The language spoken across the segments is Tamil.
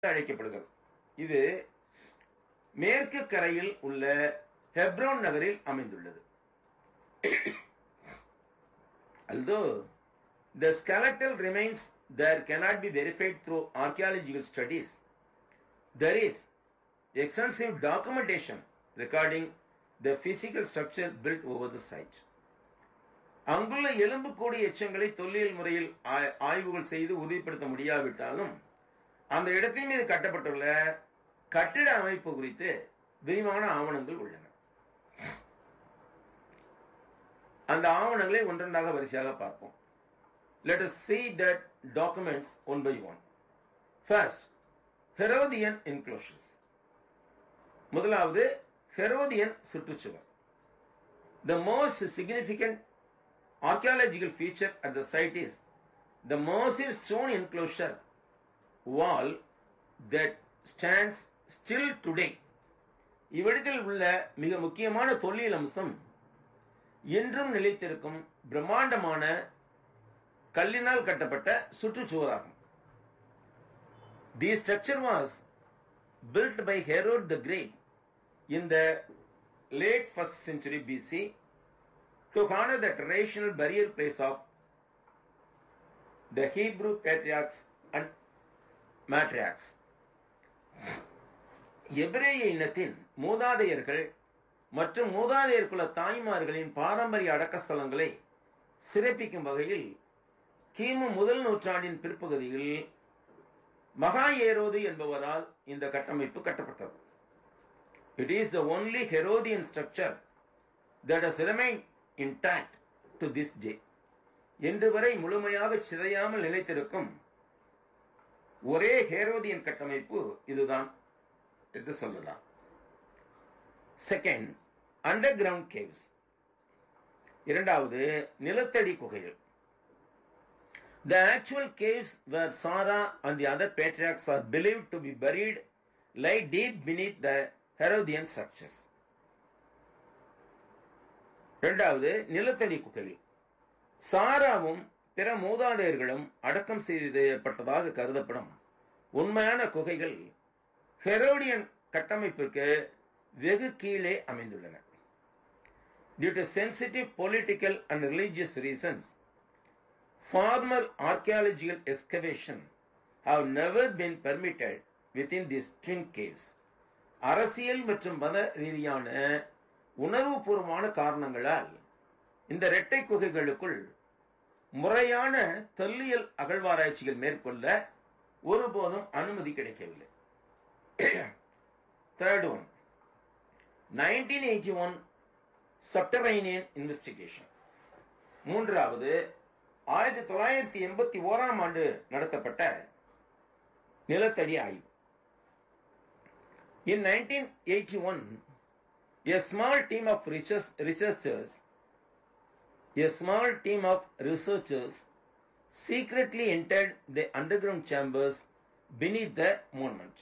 அழைக்கப்படுகிறது. இது மேற்கு கரையில் உள்ள ஹெப்ரோன் நகரில் அமைந்துள்ளது. Although the skeletal remains there cannot be verified through archaeological studies, there is extensive documentation regarding the physical structure built over the site. அங்குள்ள எலும்புக்கூடு எச்சங்களை தொல்லியல் முறையில் ஆய்வுகள் செய்து உறுதிப்படுத்த முடியாவிட்டாலும் அந்த இடத்தின் மீது கட்டப்பட்டுள்ள கட்டிட அமைப்பு குறித்து விரிவான ஆவணங்கள் உள்ளன. அந்த ஆவணங்களை ஒன்றொன்றாக வரிசையாக பார்ப்போம். Let us see that documents one by one. First, Herodian enclosures. முதலாவது ஹெரோதியன் சுற்றுச்சுவர். The most significant archaeological feature at the site is the massive stone enclosure wall that stands still today. இவ்விடத்தில் உள்ள மிக முக்கியமான தொல்லியல் அம்சம் இன்றும் நிலைத்திருக்கும் பிரம்மாண்டமான கல்லினால் கட்டப்பட்ட சுற்றுச்சுவராகும். This structure was built by Herod the Great in the late 1st century BC to honor the traditional burial place of the Hebrew patriarchs and matriarchs. எபிரேய இனத்தின் மூதாதையர்கள் மற்றும் மூதாதையர் குல தாய்மார்களின் பாரம்பரிய அடக்கஸ்தலங்களை சிறப்பிக்கும் வகையில் கிமு முதல் நூற்றாண்டின் பிற்பகுதியில் மகா ஏரோது என்பவரால் இந்த கட்டமைப்பு கட்டப்பட்டது. It is the only Herodian structure that has remained intact to this day. இன்று வரை முழுமையாக சிதையாமல் நிலைத்திருக்கும் ஒரே ஹேரோதியன் கட்டமைப்பு இதுதான் என்று சொல்லலாம். Second, under ground caves. இரண்டாவது, நிலத்தடி குகைகள். The actual caves where Sarah and the other patriarchs are believed to be buried lie deep beneath the Herodian structures. இரண்டாவது, நிலத்தடி குகைகள். சாராவும் பிற மூதாதையர்களும் அடக்கம் செய்யப்பட்டதாக கருதப்படும் உண்மையான குகைகள் ஹெரோடியன் கட்டமைப்பிற்கு வெகு கீழே அமைந்துள்ளன. Due to sensitive political and religious reasons, formal archaeological excavation have never been permitted within these twin caves. அரசியல் மற்றும் மத ரீதியான உணர்வுபூர்வமான காரணங்களால் இந்த இரட்டை குகைகளுக்குள் முறையான தொல்லியல் அகழ்வாராய்ச்சிகள் மேற்கொள்ள ஒருபோதும் அனுமதி கிடைக்கவில்லை. Third one, 1981 subterranean investigation. மூன்றாவது, 1981 ஆண்டு நடத்தப்பட்ட நிலத்தடி ஆய்வு. In 1981, a small team of researchers secretly entered the underground chambers beneath the monument.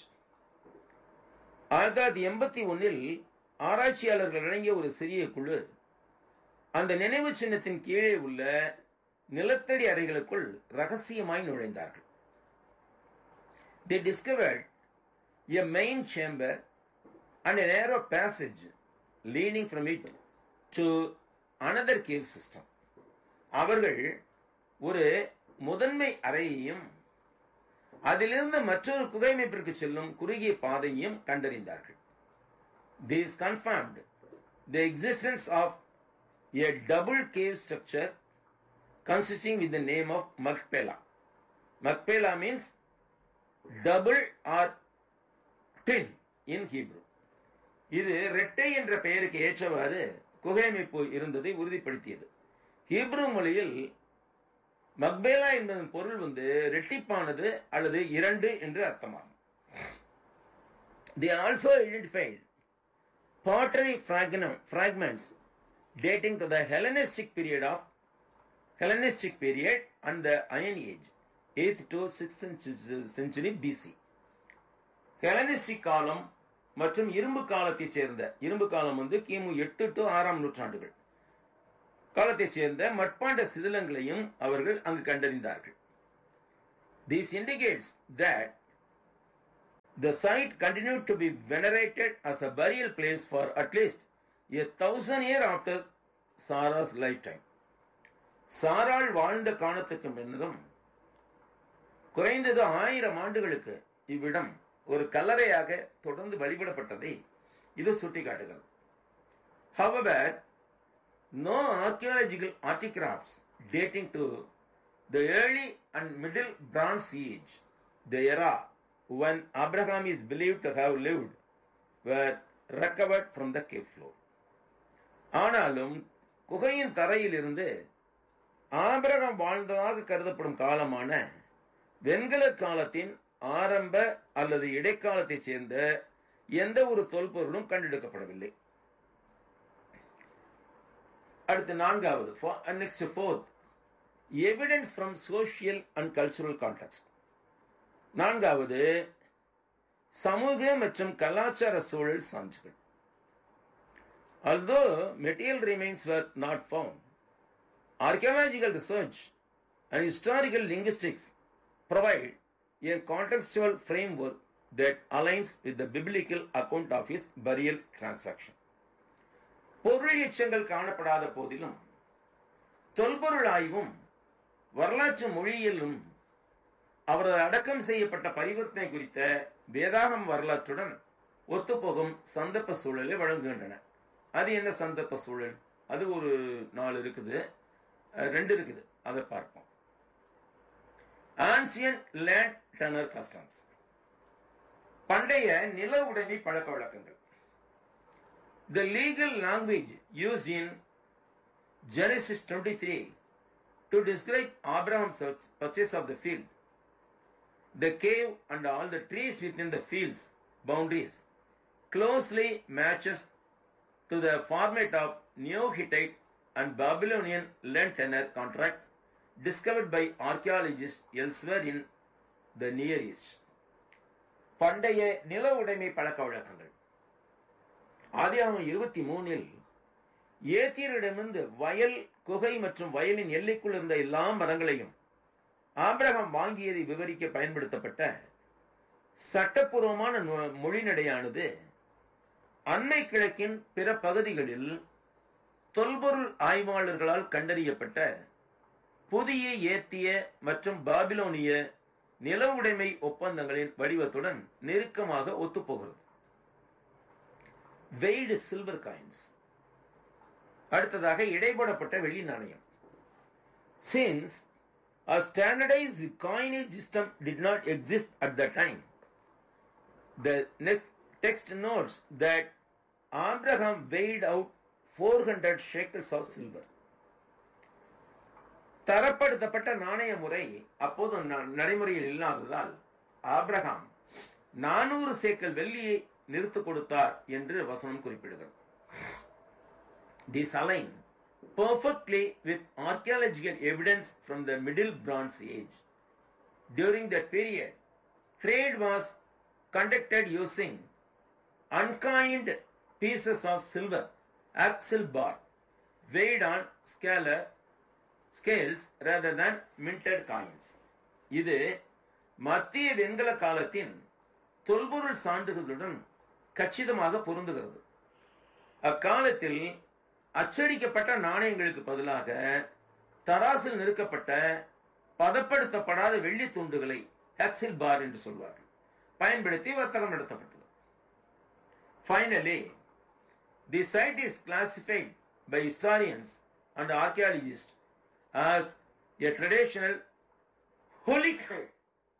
1981 ஆராய்ச்சியாளர்கள் அடங்கிய ஒரு சிறிய குழு அந்த நினைவு சின்னத்தின் கீழே உள்ள நிலத்தடி அறைகளுக்குள் ரகசியமாய் நுழைந்தார்கள். They discovered a main chamber and a narrow passage leading from it to another cave system. அவர்கள் ஒரு முதன்மை அறையையும் அதிலிருந்து மற்றொரு குகைமைப்பிற்கு செல்லும் குறுகிய பாதையையும் கண்டறிந்தார்கள். These confirmed the existence of a double cave structure consisting with the name of Machpelah. Machpelah means double or twin in Hebrew. இது இரட்டை என்ற பெயருக்கு ஏற்றவாறு குகையமைப்பு இருந்ததை உறுதிப்படுத்தியது. ஹீப்ரு மொழியில் மக்பேலா என்பதன் பொருள் இரட்டிப்பானது அல்லது இரண்டு என்று அர்த்தமாகும். They also identified pottery fragments dating to the Hellenistic period and the Iron Age, 8th to 6th century BC. Hellenistic காலம் மற்றும் இரும்பு காலத்தைச் சேர்ந்த இரும்பு காலம் கிமு 8 to 6 நூற்றாண்டுகள் காலத்தைச் சேர்ந்த மட்பாண்ட சிதிலங்களையும் அவர்கள் அங்கு கண்டறிந்தார்கள். This indicates that The site continued to be venerated as a burial place for at least 1,000 years after Sarah's lifetime. சாராள் வாழ்ந்த காலத்துக்கு பின்னரும் குறைந்தது 1000 ஆண்டுகளுக்கு இவ்விடம் ஒரு கல்லறையாக தொடர்ந்து வழிபடப்பட்டதை இது சுட்டிக்காட்டுகிறது. However, no archaeological artifacts dating to the early and middle Bronze Age, the era when Abraham is believed to have lived, were recovered from the cave floor. ஆனாலும் குகையின் தரையில் இருந்து ஆபிரகாம் வாழ்ந்ததாக கருதப்படும் காலமான வெண்கல காலத்தின் ஆரம்ப அல்லது இடைக்காலத்தைச் சேர்ந்த எந்த ஒரு தொல்பொருளும் கண்டெடுக்கப்படவில்லை. அடுத்து 4வது, next 4th, evidence from social and cultural context. 4வது, சமூக மற்றும் கலாச்சார சூழல் சான்றுகள். Although material remains were not found, archaeological research and historical linguistics provide a contextual framework that aligns with the biblical account of his burial transaction. பொருள் எச்சங்கள் காணப்படாத போதிலும் தொல்பொருள் ஆய்வும் வரலாற்று மொழியியலும் அவரது அடக்கம் செய்யப்பட்ட பரிவர்த்தனை குறித்த வேதாகம் வரலாற்றுடன் ஒத்துப்போகும் சந்தர்ப்ப சூழலை வழங்குகின்றன. அது என்ன சந்தர்ப்ப சூழல்? அது ஒரு 4 இருக்குது, 2 இருக்குது, அதை பார்ப்போம். Ancient land tenure customs, பண்டைய நில உடைமை பழக்க வழக்கங்கள். The legal language used in Genesis 23 to describe Abraham's purchase of the field, the cave and all the trees within the field's boundaries closely matches to the format of Neo-Hittite and Babylonian land tenure contracts discovered by archaeologists elsewhere in the Near East. பண்டைய நில உடைமை பழக்க வழக்கங்கள். ஆதியாகமம் 23 ஏத்தியரிடமிருந்து வயல், குகை மற்றும் வயலின் எல்லைக்குள் இருந்த எல்லா மரங்களையும் ஆபிரகாம் வாங்கியதை விவரிக்க பயன்படுத்தப்பட்ட சட்டப்பூர்வமான மொழிநடையானது அண்மை கிழக்கின் பிற பகுதிகளில் தொல்பொருள் ஆய்வாளர்களால் கண்டறியப்பட்ட புதிய ஏத்திய மற்றும் பாபிலோனிய நில உடைமை ஒப்பந்தங்களின் வடிவத்துடன் நெருக்கமாக ஒத்துப்போகிறது. Weird silver coins. அடுத்ததாக இடைப்படப்பட்ட வெள்ளி நாணயம். Since a standardized coinage system did not exist at the time, the next text notes that Abraham weighed out 400 shekels of silver. தரப்படுத்தப்பட்ட நாணய முறை அப்போது நடைமுறையில் இல்லாததால் ஆபிரகாம் 400 சேக்கல் வெள்ளியை நிறுத்து கொடுத்தார் என்று வசனம் குறிப்பிடுகிறது. This aligns perfectly with archaeological evidence from the Middle Bronze Age. During that period, trade was conducted using uncoined pieces of silver, axle bar, weighed on scales rather than minted coins. இது மத்திய வெண்கல காலத்தின் தொல்பொருள் சான்றுகளுடன் கச்சிதமாக பொருந்துகிறது. அக்காலத்தில் அச்சடிக்கப்பட்ட நாணயங்களுக்கு பதிலாக தராசில் நிறுக்கப்பட்ட பதப்படுத்தப்படாத வெள்ளி துண்டுகளை ஆக்சில் பார் என்று சொல்வார்கள் பயன்படுத்தி வர்த்தகம் நடத்தப்பட்டது. Finally, the site is classified by historians and archaeologists as a traditional holy site.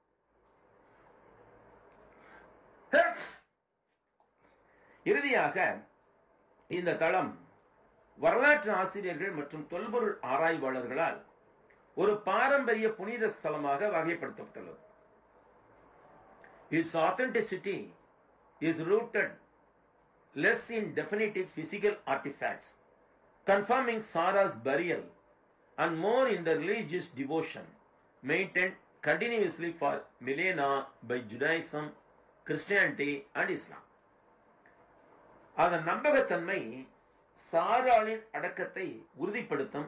இறுதியாக இந்த தளம் வரலாற்று ஆசிரியர்கள் மற்றும் தொல்பொருள் ஆராய்வாளர்களால் ஒரு பாரம்பரிய புனித ஸ்தலமாக வகைப்படுத்தப்பட்டுள்ளது. Its authenticity is rooted less in definitive physical artifacts confirming Sarah's burial and more in the religious devotion maintained continuously for millennia by Judaism, Christianity and Islam. அதன் நம்பகத்தன்மை சாராளின் அடக்கத்தை உறுதிப்படுத்தும்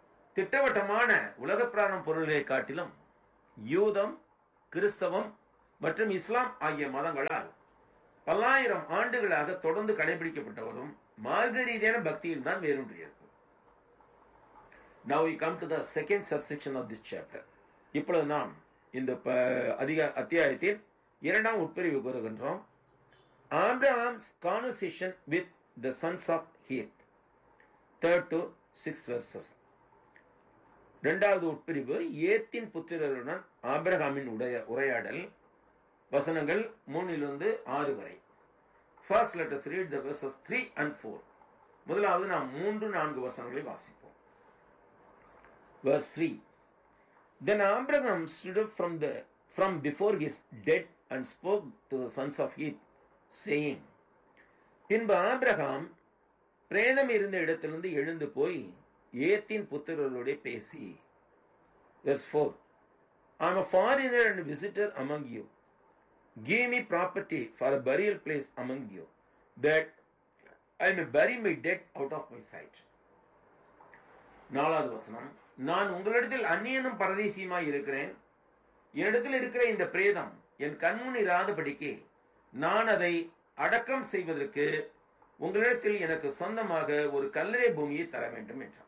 திட்டவட்டமான உலக பிராணம் பொருள்களை காட்டிலும் யூதம், கிறிஸ்தவம், மற்றும் இஸ்லாம் ஆகிய மதங்களால் பல்லாயிரம் ஆண்டுகளாக தொடர்ந்து கடைபிடிக்கப்பட்டு வரும் மார்க்க ரீதியான பக்தியில் தான் வேரூன்றியது. Now we come to the second subsection of this chapter. இப்பொழுது நாம் இந்த அத்தியாயத்தில் இரண்டாம் உட்பிரிவு கூறுகின்றோம். Abraham's conversation with the sons of Heth, 3 to 6 verses. இரண்டாவது உட்பிரிவு ஏத்தின் புத்திரருடன் ஆபிரகாமின் உரையாடல், வசனங்கள் 3 to 6 வரை. First let us read the verses 3 and 4. முதலாவது நாம் 3-4 வசனங்களை வாசிப்போம். Verse 3. Then Abraham stood up from before his dead and spoke to the sons of Heth, saying, பின்பு ஆபிரகாம் பிரேதம் இருந்த இடத்திலிருந்து எழுந்து போய் ஏத்தின் புத்திரரோட பேசி. Verse 4. I am a foreigner and visitor among you. Give me property for a burial place among you, that I may bury my dead out of my sight. நாலாவது வசனம். நான் உங்களிடத்தில் அந்நியனும் பரதேசியுமாய் இருக்கிறேன். என்னிடத்தில் இருக்கிற இந்த பிரேதம் என் கண்முன் இராதபடிக்கு நான் அதை அடக்கம் செய்வதற்கு உங்களிடத்தில் எனக்கு சொந்தமாக ஒரு கல்லறை பூமியை தர வேண்டும் என்றார்.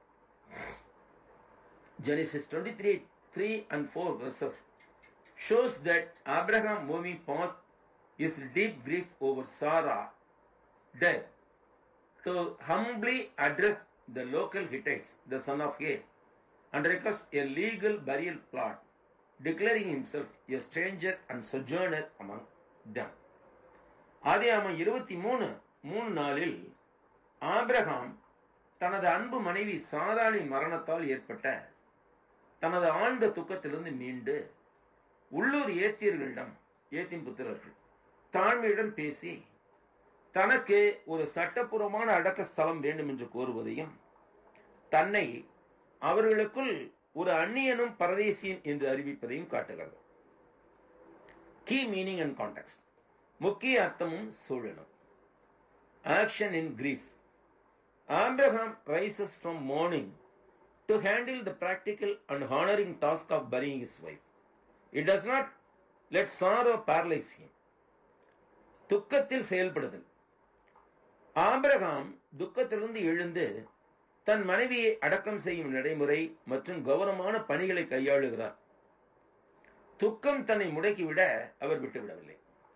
Genesis 23:3 and 4 verses shows that Abraham moving past his deep grief over Sarah death to humbly address the local Hittites, the son of Heth, and request a legal burial plot, declaring himself a stranger and sojourner among them. ஆதியாகமம் 23:3 ஆபிரகாம் தனது அன்பு மனைவி சாராளின் மரணத்தால் ஏற்பட்ட தனது ஆழ்ந்த துக்கத்திலிருந்து மீண்டு உள்ளூர் ஏத்தியர்களிடம், ஏத்தின் புத்திரர்கள், தாழ்மையுடன் பேசி தனக்கு ஒரு சட்டப்பூர்வமான அடக்க ஸ்தலம் வேண்டும் என்று கோருவதையும், தன்னை அவர்களுக்குள் ஒரு அந்நியனும் பரதேசியன் என்று அறிவிப்பதையும் காட்டுகிறது. Key meaning and context. முக்கிய அர்த்தமும் சூழலும். Action in grief. Abraham rises from mourning to handle the practical and honoring task of burying his wife. It does not let sorrow paralyze him. துக்கத்தில் செயல்படுதல். ஆபிரகாம் துக்கத்திலிருந்து எழுந்து தன் மனைவியை அடக்கம் செய்யும் நடைமுறை மற்றும் கௌரவமான பணிகளை கையாளுகிறார். துக்கம் தன்னை முடக்கிவிட அவர் விட்டுவிடவில்லை.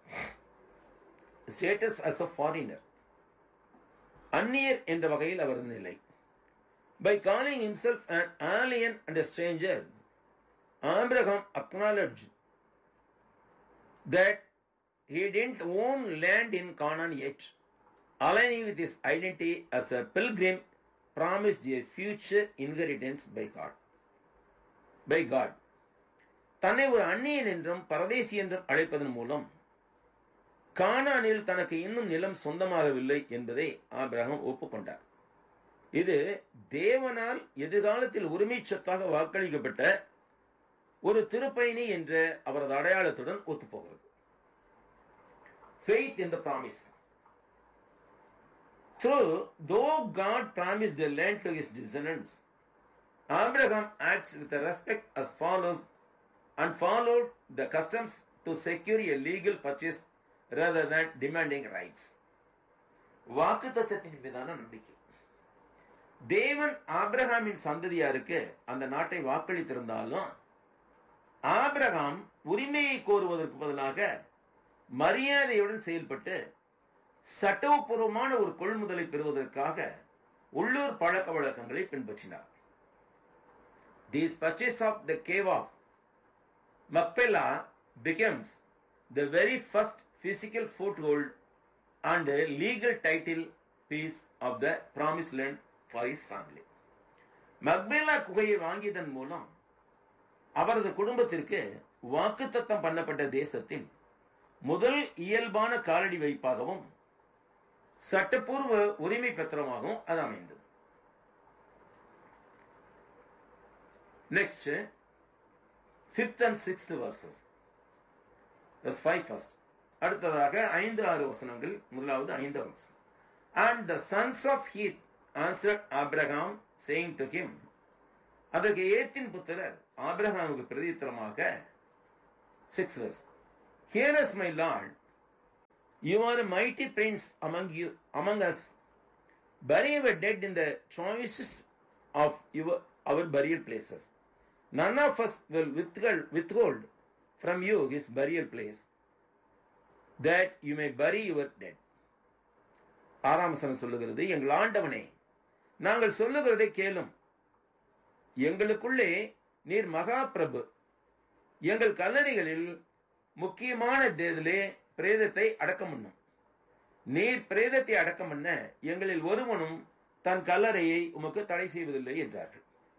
Status as a foreigner. அந்நியர் என்ற வகையில் அவரது நிலை. By calling himself an alien and a stranger, Abraham acknowledged that he didn't own land in Canaan yet, aligning with his identity as a pilgrim promised a future inheritance by God. தன்னை ஒரு அந்நியன் என்றும் பரதேசி என்றும் அழைப்பதன் மூலம் கானானில் தனக்கு இன்னும் நிலம் சொந்தமாகவில்லை என்பதை ஆபிரகாம் ஒப்புக்கொண்டார். இது தேவனால் எதிர்காலத்தில் உரிமை சொத்தாக வாக்களிக்கப்பட்ட ஒரு திருப்பயணி என்ற அவரது அடையாளத்துடன் ஒத்துப்போகிறது. Faith in the promise. Though God promised the land to his descendants, Abraham acts with a respect as follows and followed the customs to secure a legal purchase rather than demanding rights. வாக்குத்தத்தத்தின் மீதான நம்பிக்கை. தேவன் ஆபிரகாமின் சந்ததியாருக்கு அந்த நாட்டை வாக்களித்திருந்தாலும் ஆபிரகாம் உரிமையை கோருவதற்கு பதிலாக மரியாதையுடன் செயல்பட்டு சட்டப்பூர்வமான ஒரு கொள்முதலை பெறுவதற்காக உள்ளூர் பழக்க வழக்கங்களை பின்பற்றினார். This purchase of the cave of Machpelah becomes the very first physical foothold and a legal title piece of the promised land for his family. மக்பேலா குகையை வாங்கியதன் மூலம் அவரது குடும்பத்திற்கு வாக்குத்தத்தம் பண்ணப்பட்ட தேசத்தின் முதல் இயல்பான காலடி வைப்பாகவும் சட்டப்பூர்வ உரிமை பத்திரமாகவும் அது அமைந்தது. Next, 5th and 6th verses. Verse 5 first. அடுத்ததாக 5-6 வசனங்கள். முதலாவது 5 வசனம். And the sons of Heth answered Abraham, saying to him, அதற்கு ஏத்தின் புத்திரர் ஆபிரகாமுக்கு பிரதித்திரமாக 6 verse, Hear us, my Lord. You are a mighty prince among us. Bury our dead in the choicest of our burial places. None of us will withhold from you his burial place, that you may bury your dead. ஆறாம் வசனம் சொல்லுகிறது, எங்கள் ஆண்டவனே, நாங்கள் சொல்லுகிறதை கேளும். எங்களுக்குள்ளே நீர் மகா பிரபு. எங்கள் கல்லறைகளில் முக்கியமான தேதிலே பிரேதத்தை அடக்கம் பண்ணும். நீர் பிரேதத்தை அடக்கம் பண்ண எங்களில் ஒருவனும் தன் கல்லறையை உமக்கு தடை செய்வதில்லை என்றார்கள்.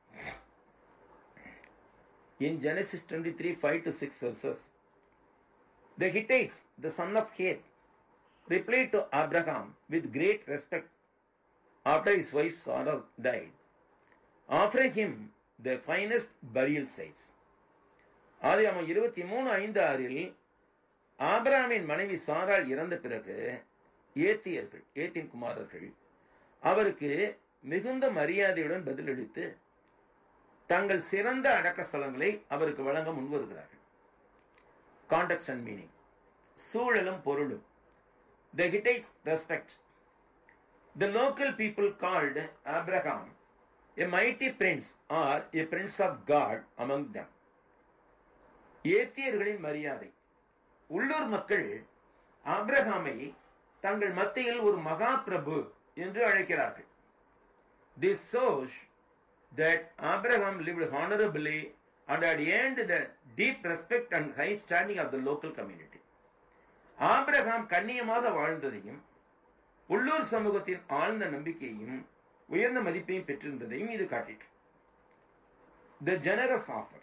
In Genesis 23, 5-6 verses, the Hittites, the son of Heth, replied to Abraham with great respect after his wife Sarah died, offering him the finest burial sites. ஆதியாகமம் 23:5-6 ஆபிரகாமின் மனைவி சாராள் இறந்த பிறகு ஏத்தின் குமாரர்கள் அவருக்கு மிகுந்த மரியாதையுடன் பதிலளித்து தங்கள் சிறந்த அடக்க ஸ்தலங்களை அவருக்கு வழங்க முன்வருகிறார்கள். Context and meaning. சூழலும் பொருளும். The Hittites respect. The local people called Abraham a mighty prince or a prince of God among them. ஏத்தியர்களின் மரியாதை. உள்ளூர் மக்கள் ஆபிரகாமை தங்கள் மத்தியில் ஒரு மகா பிரபு என்று அழைக்கிறார்கள். This shows that Abraham lived honorably and had earned the deep respect and high standing of the local community. Abraham கண்ணியமாக வாழ்ந்ததையும் உள்ளூர் சமூகத்தின் ஆழ்ந்த நம்பிக்கையும் உயர்ந்த மதிப்பையும் பெற்றிருந்ததையும் இது காட்டிற்று. The generous offer.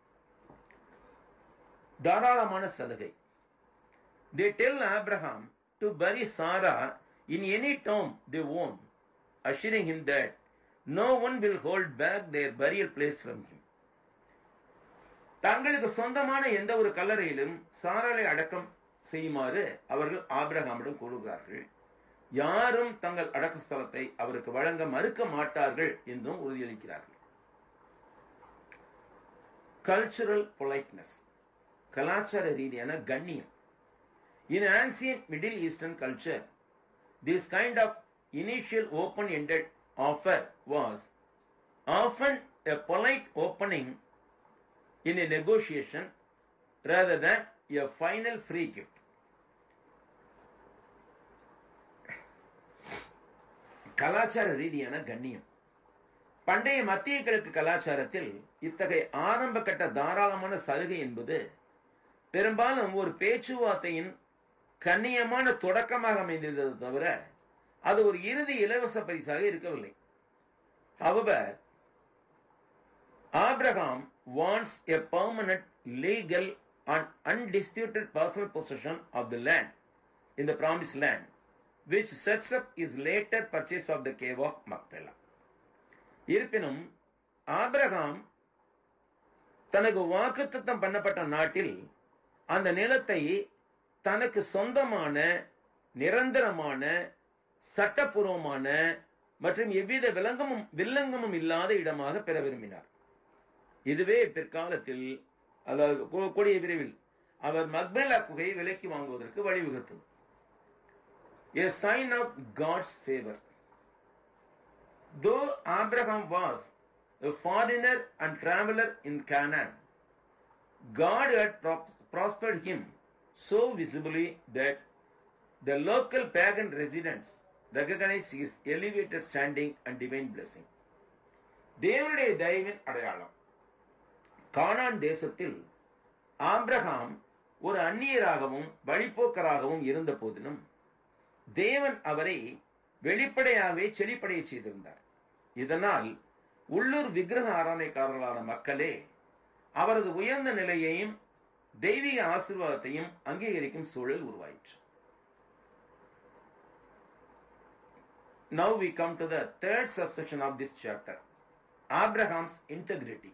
தாராளமான சலுகை. They tell Abraham to bury Sarah in any tomb they own, assuring him that no one will hold back their burial place from him. தங்களுக்கு சொந்தமான எந்த ஒரு கல்லறையிலும் சாராளை அடக்கம் செய்யுமாறு அவர்கள் ஆபிரகாமிடம் கூறுகிறார்கள். யாரும் தங்கள் அடக்க ஸ்தலத்தை அவருக்கு வழங்க மறுக்க மாட்டார்கள் என்றும் உறுதியளிக்கிறார்கள். Cultural politeness. கலாச்சார ரீதியான கண்ணியம். In ancient Middle Eastern culture, this kind of initial open-ended offer was often a polite opening in a negotiation rather than a final free gift. கலாச்சார ரீதியான கண்ணியம். பண்டைய மத்திய கிழக்கு கலாச்சாரத்தில் இத்தகைய ஆரம்ப கட்ட தாராளமான சலுகை என்பது பெரும்பாலும் ஒரு பேச்சுவார்த்தையின் கண்ணியமான தொடக்கமாக அமைந்திருந்தது தவிர அது ஒரு இறுதி இலவச பரிசாக இருக்கவில்லை. However, Abraham wants a permanent, legal and undisputed personal possession of the land in the promised land, which sets up his later purchase of the cave of Machpelah. இருப்பினும் ஆபிரகாம் தனக்கு வாக்குத்தத்தம் பண்ணப்பட்ட நாட்டில் அந்த நிலத்தை தனக்கு சொந்தமான, நிரந்தரமான, சட்டப்பூர்வமான மற்றும் எவ்வித வில்லங்கமும் இல்லாத இடமாக பெற விரும்பினார். இதுவே பிற்காலத்தில், அதாவது கூடிய விரைவில் அவர் மக்பேலா குகையை விலைக்கு வாங்குவதற்கு வழிவகுத்தது. A sign of God's favor. Though Abraham was a foreigner and traveler in Canaan, God had prospered him so visibly that the local pagan residents recognized his elevated standing and divine blessing. தேவனுடைய தயவின் அடையாளம். கானான் தேசத்தில் ஆபிரகாம் ஒரு அந்நியராகவும் வழிப்போக்கராகவும் இருந்த போதிலும் தேவன் அவரை வெளிப்படையாகவே செழிப்படைய செய்திருந்தார். இதனால் உள்ளூர் விக்கிரக ஆராதனைக்காரர்களான மக்களே அவரது உயர்ந்த நிலையையும் தெய்வீக ஆசீர்வாதத்தையும் அங்கீகரிக்கும் சூழல் உருவாயிற்று. Now we come to the third subsection of this chapter, Abraham's integrity.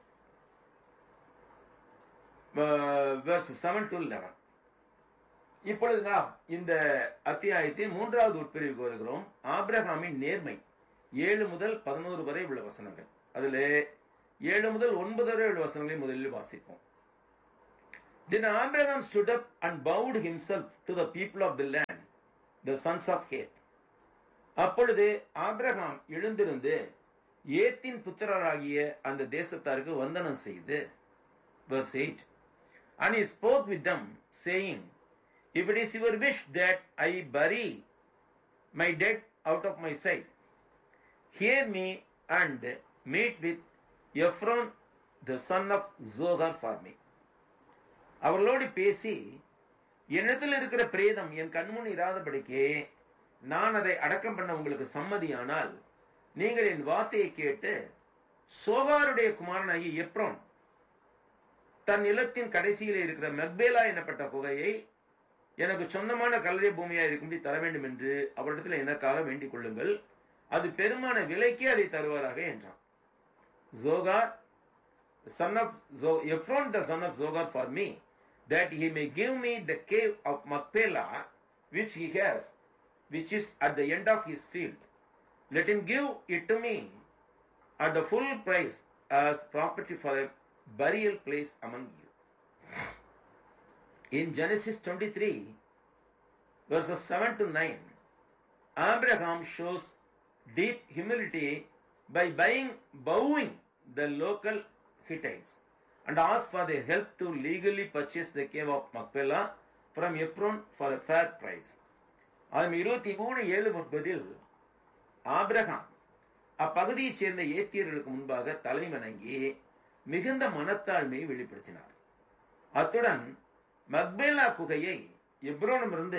Verses 7-11. இப்பொழுது நாம் இந்த அத்தியாயத்தின் 3வது உட்பிரிவுக்கு வருகிறோம். ஆபிரகாமின் நேர்மை 7 முதல் 11 வரை உள்ள வசனங்கள். அதில் 7 முதல் 9 வரை உள்ள வசனங்களை முதலில் வாசிப்போம். Then Abraham stood up and bowed himself to the people of the land, the sons of Heth. அப்பொழுது ஆபிரகாம் எழுந்திருந்து ஏத்தின் புத்திரராகிய அந்த தேசத்தாருக்கு வந்தனம் செய்து, verse 8, and he spoke with them, saying, if it is your wish that I bury my dead out of my sight, hear me and meet with Ephron the son of Zohar for me. அவர்களோடு பேசி, என்னிடத்தில் இருக்கிற பிரேதம் என் கண்முன் இராதபடிக்கு நான் அதை அடக்கம் பண்ண உங்களுக்கு சம்மதியானால் நீங்கள் என் வார்த்தையை கேட்டு சோகாருடைய குமாரனாகிய எப்ரோன் தன் நிலத்தின் கடைசியில் இருக்கிற மெக்பேலா எனப்பட்ட குகையை எனக்கு சொந்தமான கல்லறை பூமியாக இருக்கும்படி தர வேண்டும் என்று அவரிடத்தில் எனக்காக வேண்டிக் கொள்ளுங்கள், அது பெருமான விலைக்கே அதை தருவாராக என்றான். Zogar, son of Ephron the son of Zogar for me, that he may give me the cave of Machpelah which he has, which is at the end of his field. Let him give it to me at the full price as property for a burial place among you. In Genesis 23, verses 7 to 9, Abraham shows deep humility by bowing the local Hittites and asks for their help to legally purchase the cave of Machpelah from Ephron for a fair price. 23:7 Abraham அப்பகுதியைச் சேர்ந்த ஏத்தியர்களுக்கு முன்பாக தலை வணங்கி மிகுந்த மனத்தாழ்மையை வெளிப்படுத்தினார். அத்துடன் மக்பேலா குகையை எப்ரோனிடமிருந்து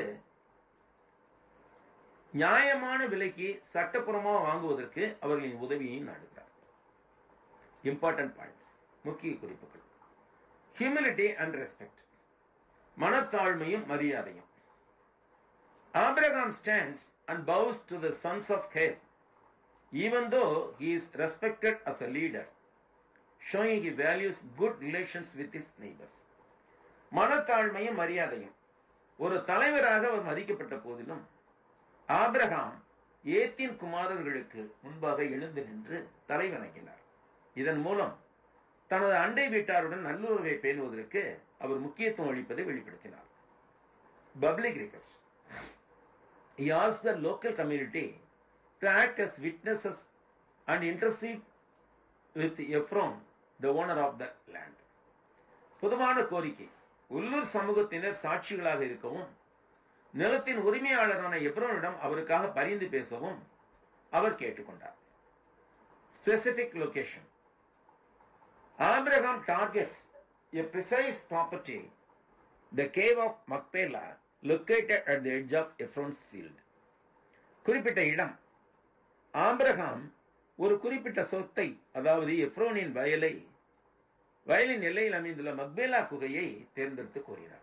நியாயமான விலைக்கு சட்டப்புறமாக வாங்குவதற்கு அவர்களின் உதவியை நாடுகிறார். இம்பார்ட்டன்ட் பாயிண்ட்ஸ், முக்கிய குறிப்புகள். ஹியூமிலிட்டி அண்ட் ரெஸ்பெக்ட், மனத்தாழ்மையும் மரியாதையும். Abraham stands and bows to the sons of Heth, even though he is respected as a leader, showing he values good relations with his neighbors. மனத்தாழ்மையும் மரியாதையும். ஒரு தலைவராக அவர் மதிக்கப்பட்ட போதிலும் ஆபிரகாம் ஏத்தின் குமாரர்களுக்கு முன்பாக எழுந்து நின்று தலை வணங்கினார். இதன் மூலம் தனது அண்டை வீட்டாருடன் நல்லுறவை பேணுவதற்கு அவர் முக்கியத்துவம் அளிப்பதை வெளிப்படுத்தினார். Public request. He asked the local community to act as witnesses and intercede with Ephron, the owner of the land. பொதுவான கோரிக்கை, உள்ளூர் சமூகத்தினர் சாட்சிகளாக இருக்கவும் நிலத்தின் உரிமையாளரான எப்ரோனிடம் அவருக்காக பரிந்து பேசவும் அவர் கேட்டுக்கொண்டார். Specific location. Abraham targets a precise property, the cave of Machpelah, located at the edge of Ephron's field. குறிப்பிட்ட இடம். ஆபிரகாம் ஒரு குறிப்பிட்ட சொத்தை, அதாவது எப்ரோனின் வயலின் எல்லையில் அமைந்துள்ள மக்பேலா குகையை தேர்ந்தெடுத்து கோரினார்.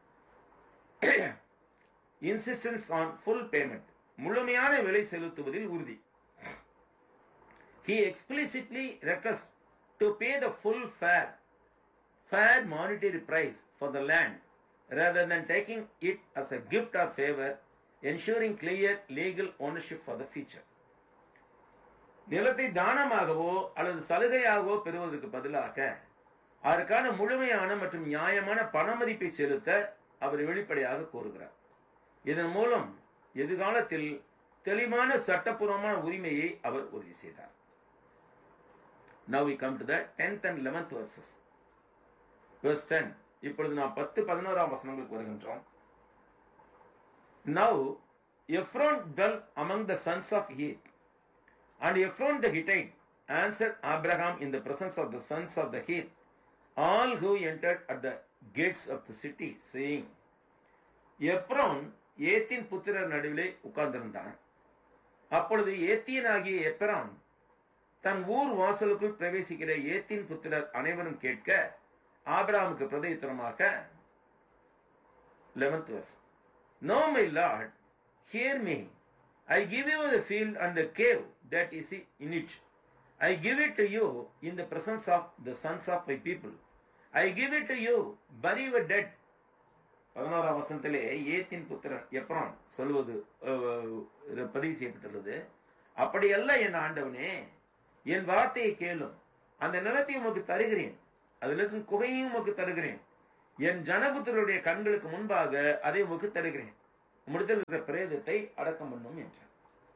இன்சிஸ்டன்ஸ் ஆன் ஃபுல் பேமெண்ட், முழுமையான விலை செலுத்துவதில் உறுதி. He explicitly requests to pay the full fair monetary price for the land rather than taking it as a gift or favor, ensuring clear legal ownership for the future. நிலத்தை தானமாகவோ அல்லது சலுகையாகவோ பெறுவதற்கு பதிலாக அதற்கான முழுமையான மற்றும் நியாயமான பண மதிப்பை செலுத்த அவர் வெளிப்படையாக கோருகிறார். இதன் மூலம் எதிர்காலத்தில் தெளிவான சட்டப்பூர்வமான உரிமையை அவர் உறுதி செய்தார். Now we come to the 10th and 11th verses. Verse 10. இப்பொழுது நாம் 10-11 வசனங்களுக்கு வருகின்றோம். Now Ephron dwelt among the sons of Heth, and Ephron the Hittite answered Abraham in the presence of the sons of the Heth, all who entered at the gates of the city, saying, Hebron ஏத்தின் புத்திரர் நடுவிலே உட்கார்ந்திருந்தான். அப்பொழுது ஏத்தியனாகிய எப்ரோன் தன் ஊர் வாசலுக்குள் பிரவேசிக்கிற ஏத்தின் புத்திரர் அனைவரும் கேட்க ஆபிரகாமுக்கு பிரதியுத்தரமாக 11th verse. No, my Lord, hear me. I give you the field and the cave that is in it. I give it to you in the presence of the sons of my people. I give it to you. Bury your dead. 11ஆம் வசனத்திலே ஏத்தின் புத்திரன் எப்ரோன் சொல்வது பதிவு செய்யப்பட்டுள்ளது. அப்படியல்ல என் ஆண்டவனே, என் வார்த்தையை கேளும். அந்த நிலத்தை உமக்கு தருகிறேன், அதில் இருக்கும் குகையும் உமக்கு தருகிறேன். என் ஜனபுத்திரருடைய கண்களுக்கு முன்பாக அதை உமக்கு தருகிறேன், உம்மிடத்தில் இருக்கிற பிரேதத்தை அடக்கம் பண்ணும் என்றார்.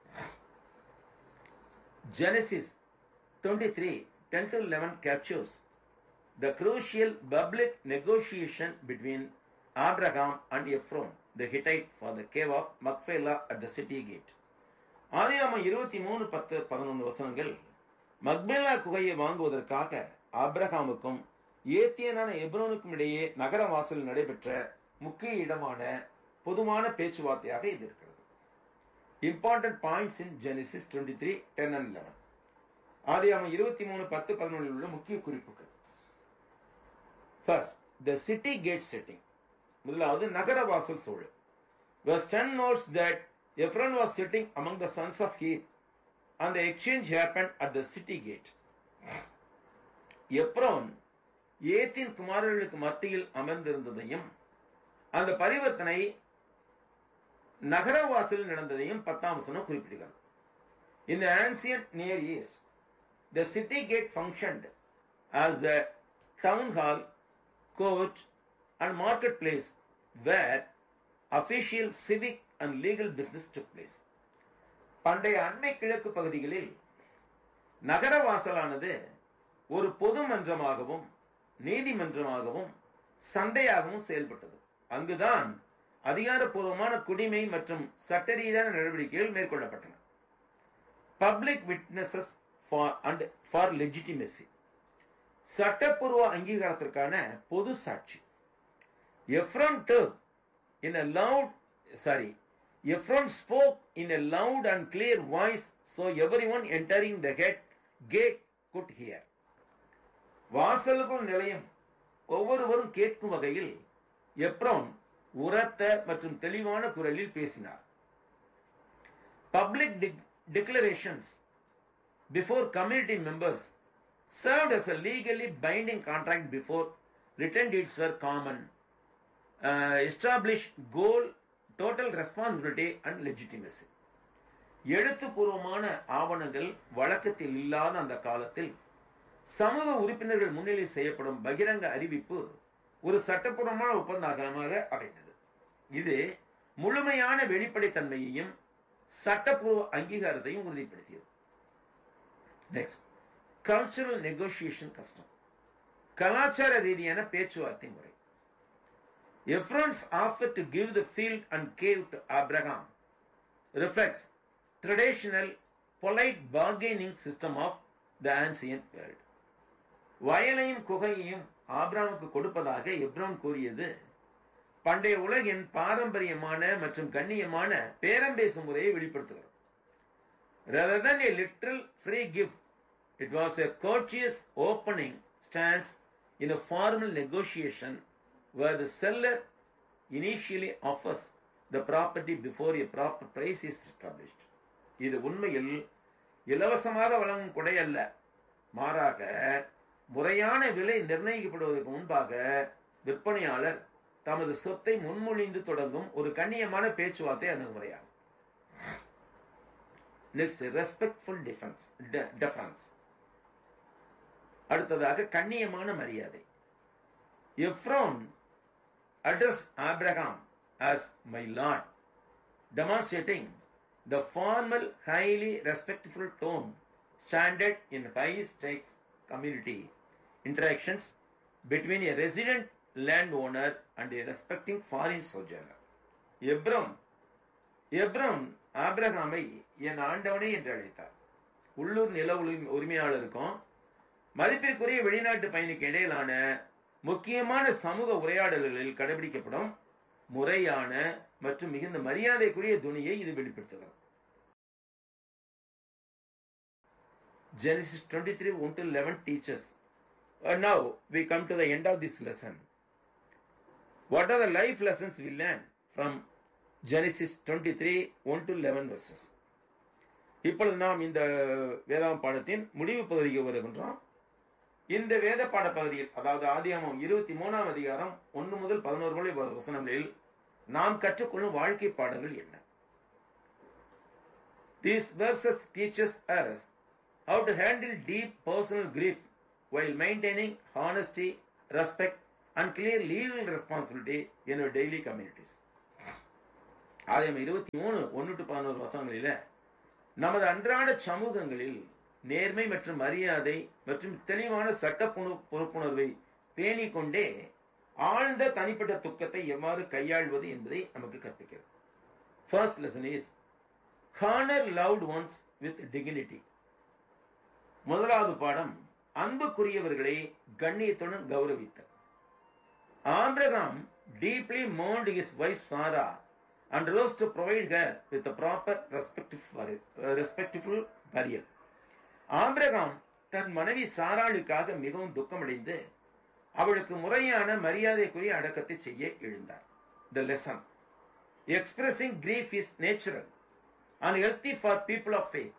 Genesis 23:10-11 captures the crucial public negotiation between Abraham and Ephron the Hittite for the cave of Machpelah at the city gate. ஆதியாகமம் 23:10-11 வசனங்கள் மக்பேலா குகையை வாங்குவதற்காக ஆபிரகாமுக்கும் ஏத்தியனான எப்ரோனுக்கும் இடையே நகர வாசலில் நடைபெற்ற முக்கிய இடமான பொதுவான பேச்சுவார்த்தையாக இது இருக்கிறது. Important points in Genesis 23:10-11. ஆதியாகமம் 23:10-11 உள்ள முக்கிய குறிப்புகள். First, the city gate setting. முதலாவது நகர வாசல் சூழல். Verse 10 notes that Ephron was sitting among the sons of Heth and the exchange happened at the city gate. Hebron ஏத்தின் குமாரர்களுக்கு மத்தியில் அமர்ந்திருந்ததையும் அந்த பரிவர்த்தனை நகர வாசலில் நடந்ததையும் 10ஆம் வசனம் குறிப்பிடுகிறது. In the ancient Near East, the city gate functioned as the town hall, court and marketplace where official civic and legal business took place. பண்டைய அண்மை கிழக்கு பகுதிகளில் நகர வாசலானது ஒரு பொது மன்றமாகவும் நீதிமன்றமாகவும் சந்தையாகவும் செயல்பட்டது. அங்குதான் அதிகாரப்பூர்வமான குடிமை மற்றும் சட்ட ரீதியான நடவடிக்கைகள் மேற்கொள்ளப்பட்டன. பப்ளிக் விட்னஸஸ் ஃபார் லெஜிட்டிமசி, சட்டப்பூர்வ அங்கீகாரத்திற்கான பொது சாட்சி. Ephron spoke in a loud and clear voice so everyone entering the gate could hear. வாசலுக்குள் நிலையம் ஒவ்வொருவரும் கேட்கும் வகையில் எப்ரோன் உரத்த மற்றும் தெளிவான குரலில் பேசினார். Public declarations before community members served as a legally binding contract before written deeds were common, established goal, total responsibility and legitimacy. எழுத்துப்பூர்வமான ஆவணங்கள் வழக்கத்தில் இல்லாத அந்த காலத்தில் சமூக உறுப்பினர்கள் முன்னிலையில் செய்யப்படும் பகிரங்க அறிவிப்பு ஒரு சட்டப்பூர்வமான ஒப்பந்தமாக அமைந்தது. இது முழுமையான வெளிப்படைத்தன்மையையும் சட்டப்பூர்வ அங்கீகாரத்தையும் உறுதிப்படுத்தியது. நெக்ஸ்ட், கல்ச்சரல் நெகோசியேஷன் கஸ்டம், கலாச்சார ரீதியான பேச்சுவார்த்தை முறை. Ephron's offer to give the field and cave to Abraham reflects traditional polite bargaining system of the ancient world. வயலையும் குகையையும் ஆபிரகாமுக்கு கொடுப்பதாக எப்ரோன் கூறியது பண்டைய உலகின் பாரம்பரியமான மற்றும் கண்ணியமான பேரம் பேசும் முறையை வெளிப்படுத்துகிறது. Rather than a literal free gift, it was a courteous opening stance in a formal negotiation where the seller initially offers the property before a proper price is established. இது உண்மையில் இலவசமாக வழங்கும் கொடை அல்ல, மாறாக முறையான விலை நிர்ணயிக்கப்படுவதற்கு முன்பாக விற்பனையாளர் தமது சொத்தை முன்மொழிந்து தொடங்கும் ஒரு கண்ணியமான பேச்சுவார்த்தை அணுகுமுறையாகும். Next, respectful difference. அடுத்ததாக கண்ணியமான மரியாதை. Hebron addressed Abraham as my lord, demonstrating the formal, highly respectful tone standard in high-stakes community interactions between a resident landowner and a respecting foreign sojourner. Hebron ஆபிரகாமை என் ஆண்டவனே என்று அழைத்தார். உள்ளூர் நில உரிமையாளருக்கும் மதிப்பிற்குரிய வெளிநாட்டு பயணிக்கு இடையிலான முக்கியமான சமூக உரையாடல்களில் கடைபிடிக்கப்படும் முறையான மற்றும் மிகுந்த மரியாதைக்குரிய துணியை இது வெளிப்படுத்துகிறது. Genesis 23:1-11 teaches. Now we come to the end of this lesson. What are the life lessons we learn from Genesis 23:1-11 verses? இப்பொழுது நாம் இந்த வேதாகம் பாடத்தின் முடிவு பகுதிக்கு வருகின்றோம். இந்த வேத பாட பகுதியில், அதாவது ஆதியாகமம் 23ஆம் அதிகாரம் 1 முதல் 11 வசனங்களில் நாம் கற்றுக்கொள்ளும் வாழ்க்கை பாடங்கள் என்ன? These verses teaches us how to handle deep personal grief while maintaining honesty, respect and clear legal responsibility in our daily communities. ஆதியாகமம் 23:1-11 வசனங்களில நமது அன்றாட சமூகங்களில் நேர்மை மற்றும் மரியாதை மற்றும் தெளிவான சட்ட பொறுப்புணர்வை பேணிக்கொண்டே ஆழ்ந்த தனிப்பட்ட துக்கத்தை எவ்வாறு கையாள்வது என்பதை நமக்கு கற்பிக்கிறது. First lesson is honor loved ones with dignity. முதலாவது பாடம் அன்புக்குரியவர்களை கண்ணியத்துடன் கௌரவித்தல். Abraham deeply mourned his wife Sarah and rose to provide her with a proper respectful burial. Abraham தன் மனைவி சாராளுக்காக மிகவும் துக்கமடைந்து அவளுக்கு முறையான மரியாதைக்குரிய அடக்கத்தை செய்ய எழுந்தார். The lesson: expressing grief is natural and healthy for people of faith.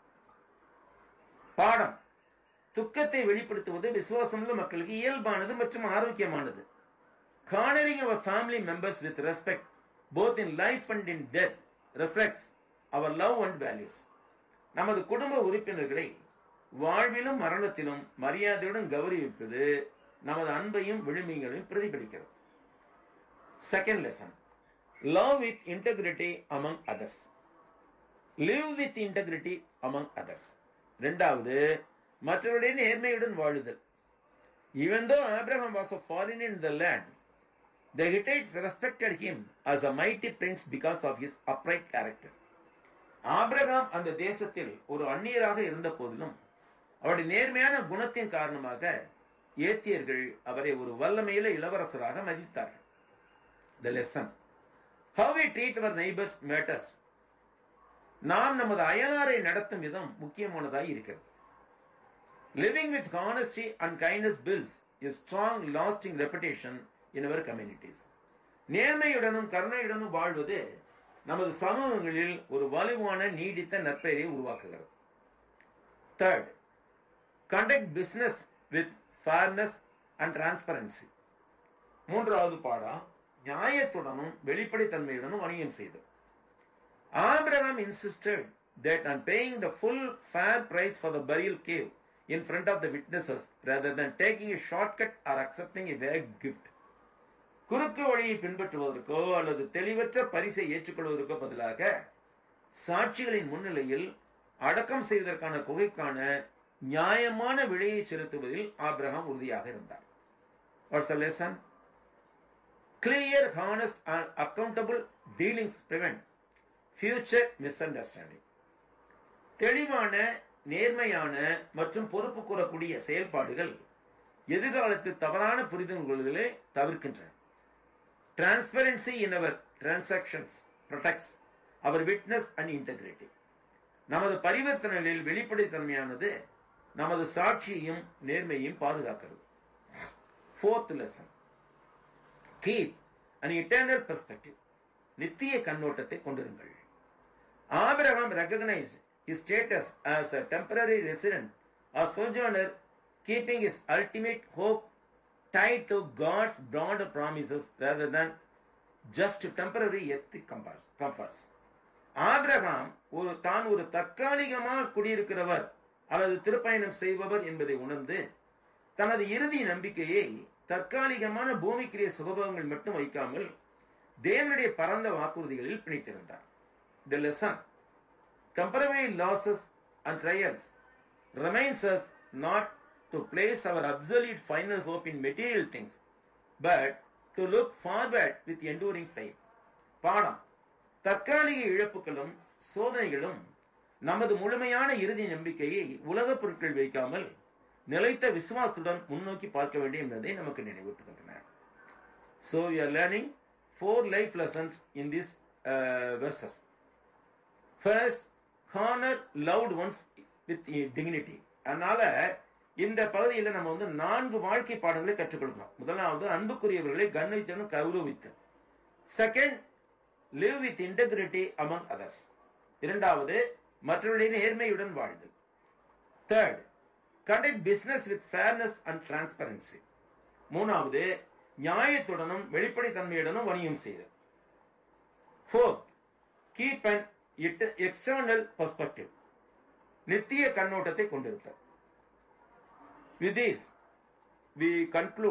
பாடம்: துக்கத்தை வெளிப்படுத்துவது விசுவாசமுள்ள மக்களுக்கு இயல்பானது மற்றும் ஆரோக்கியமானது. Honoring our family members with respect both in life and in death reflects our love and values. நமது குடும்ப உறுப்பினர்களை வாழ்விலும் மரணத்திலும் மரியாதையுடன் கௌரவிப்பது நமது அன்பையும் விழுமியங்களையும் பிரதிபலிக்கிறது. Second lesson: love with integrity among others. Live with integrity among others. இரண்டாவது, மற்றவருடைய நேர்மையுடன் வாழுதல். Even though Abraham was a foreigner in the land, the Hittites respected him as a mighty prince because of his upright character. Abraham அந்த தேசத்தில் ஒரு அந்நியராக இருந்த போதிலும் அவருடைய நேர்மையான குணத்தின் காரணமாக ஏத்தியர்கள் அவரை ஒரு வல்லமையில இளவரசராக மதித்தார்கள். The lesson: how we treat our neighbors matters. நாம் நமது அயலாரை நடத்தும் விதம் முக்கியமானதாய் இருக்கிறது. Living with honesty and kindness builds a strong lasting reputation in our communities. நேர்மையுடனும் கருணையுடனும் வாழ்வது நமது சமூகங்களில் ஒரு வலுவான நீடித்த நற்பெயரை உருவாக்குகிறது. Third, conduct business with fairness and transparency. மூன்றாவது பாடம் நியாயத்துடனும் வெளிப்படைத்தன்மையுடனும் வணிகம் செய்தல். Abraham insisted that on paying the full fair price for the burial cave in front of the witnesses rather than taking a shortcut or accepting a vague gift. குறுக்கு வழியை பின்பற்றுவதற்கோ அல்லது தெளிவற்ற பரிசை ஏற்றுக்கொள்வதற்கோ பதிலாக சாட்சிகளின் முன்னிலையில் அடக்கம் செய்வதற்கான தொகைக்கான நியாயமான விலையை செலுத்துவதில் ஆபிரகாம் உறுதியாக இருந்தார். What's the lesson? Clear, honest and accountable dealings prevent future misunderstanding. தெளிவான, நேர்மையான மற்றும் பொறுப்பு கூறக்கூடிய செயல்பாடுகள் எதிர்காலத்தில் தவறான புரிதல் கொள்வதை தவிர்க்கின்றன. Transparency in our transactions protects our witness and integrity. நமது பரிவர்த்தனைகளில் வெளிப்படைத்தன்மையானது நமது சாட்சியையும் நேர்மையையும் பாதுகாக்கிறது. Fourth lesson: keep an eternal perspective. நித்திய கண்ணோட்டத்தை கொண்டிருங்கள். Abraham recognized his status as a temporary resident, a sojourner, keeping his ultimate hope tied to God's broader promises rather than just temporary earthly comforts. Abraham தான் ஒரு தற்காலிகமாக குடியிருக்கிறவர் அல்லது திருப்பயணம் செய்பவர் என்பதை உணர்ந்து தனது இறுதி நம்பிக்கையை தற்காலிகமான பூமிக்குரிய சுகபோகங்கள் மட்டும் வைக்காமல் தேவனுடைய பரந்த வாக்குறுதிகளில் பிணைத்திருந்தார். The lesson: temporary losses and trials reminds us not to place our absolute final hope in material things, but to look forward with enduring faith. பாடம்: தற்காலிக இழப்புகளும் சோதனைகளும் நமது முழுமையான இறுதி நம்பிக்கையை உலகப் பொருட்கள் வைக்காமல் நிலைத்த விசுவாசத்துடன் முன்னோக்கி பார்க்க வேண்டும் என்பதை நமக்கு நினைவூட்டுகின்றன. So we are learning 4 life lessons in these verses. First, honor loved ones with dignity. அதனால இந்த பகுதியில் நம்ம 4 வாழ்க்கை பாடங்களை கற்றுக்கொள்கிறோம். முதலாவது, அன்புக்குரியவர்களை கண்ணியத்துடன் கௌரவித்தல். Second, live with integrity among others. இரண்டாவது, மற்றவருடைய நேர்மையுடன் வாழ்தல். Third, conduct business with fairness and transparency. மூணாவது, நியாயத்துடனும் வெளிப்படைத்தன்மையுடனும் வணிகம் செய்தல். Fourth, keep an external perspective. நித்திய கண்ணோட்டத்தை கொண்டிருத்தல். With this, we conclude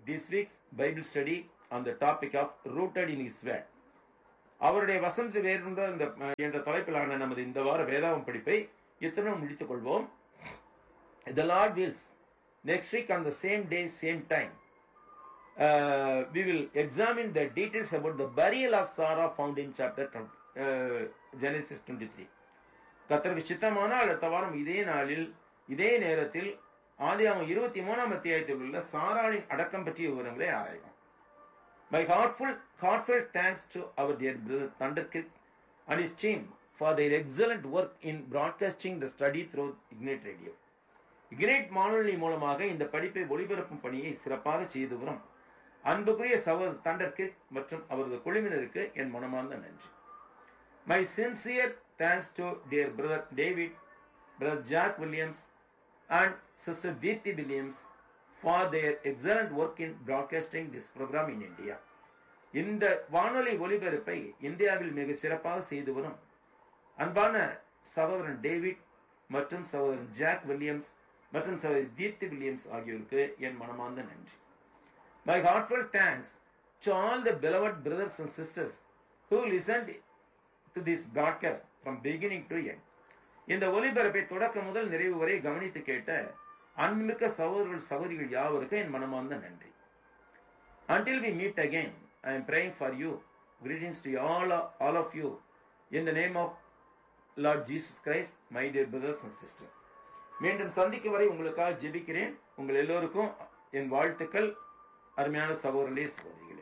this week's Bible study on the topic of rooted in His word. அவருடைய வசனத்து வேறுன்ற என்ற தலைப்பிலான நமது இந்த வார வேதாகம் படிப்பை இத்துடன் முடித்துக் கொள்வோம். The Lord wills, next week on the same day, same time, we will examine the details about the burial of Sarah found in chapter 20, Genesis 23. கர்த்தருக்கு சித்தமானால் அடுத்த வாரம் இதே நாளில் இதே நேரத்தில் ஆதியாகமம் 23ஆம் அத்தியாயத்தில் உள்ள சாராளின் அடக்கம் பற்றிய விவரங்களை ஆராய்வோம். My heartfelt thanks to our dear brother Thunderkirk and his team for their excellent work in broadcasting the study through Ignite Radio. Ignite வானொலி மூலமாக இந்த படிப்பை ஒளிபரப்பும் பணியை சிறப்பாக செய்து வரும் அன்புக்குரிய சகோதரர் Thunderkirk மற்றும் அவரது குழுவினருக்கு என் மனமார்ந்த நன்றி. My sincere thanks to dear brother David, brother Jack Williams and sister Deepthi Williams for their excellent work in broadcasting this program in India. இந்த வானொலி ஒலிபரப்பை இந்தியாவில் மிக சிறப்பாக செய்து வரும் அன்பான சகோதரன் டேவிட் மற்றும் சகோதரன் ஜாக் வில்லியம்ஸ் மற்றும் சகோதரி தீப்தி வில்லியம்ஸ் ஆகியோருக்கு என் மனமார்ந்த நன்றி. My heartfelt thanks to all the beloved brothers and sisters who listened to this broadcast from beginning to end. இந்த ஒலிபரப்பை தொடக்க முதல் நிறைவு வரை கவனித்து கேட்ட அன்புமிக்க சகோதரர்கள் சகோதரிகள் யாவருக்கும் என் மனமார்ந்த நன்றி. Until we meet again, I am praying for you. Greetings to all of you in the name of Lord Jesus Christ, my dear brothers and sisters. மீண்டும் சந்திக்கும் வரை உங்களுக்காக ஜெபிக்கிறேன். உங்கள் எல்லோருக்கும் என் வாழ்த்துக்கள். அருமையான சகோதரர்களே சகோதரிகள்.